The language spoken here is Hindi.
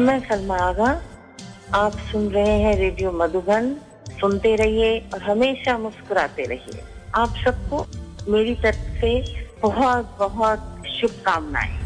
मैं सलमा आगा। आप सुन रहे हैं रेडियो मधुबन। सुनते रहिए और हमेशा मुस्कुराते रहिए। आप सबको मेरी तरफ से बहुत बहुत शुभकामनाएं।